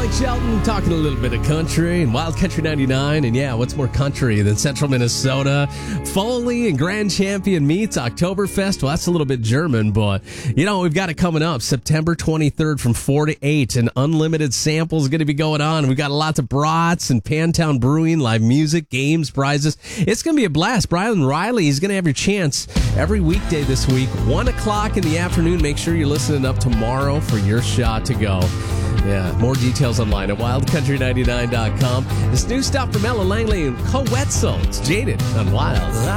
Blake Shelton talking a little bit of country and Wild Country 99. And yeah, what's more country than Central Minnesota? Foley and Grand Champion meets Oktoberfest. Well, that's a little bit German, but you know, we've got it coming up September 23rd from 4 to 8. An unlimited sample is going to be going on. We've got lots of brats and Pantown Brewing, live music, games, prizes. It's going to be a blast. Brian Riley, he's going to have your chance every weekday this week, 1 o'clock in the afternoon. Make sure you're listening up tomorrow for your shot to go. Yeah, more details online at wildcountry99.com. This new stuff from Ella Langley and Co Wetzel. It's Jaded on Wild.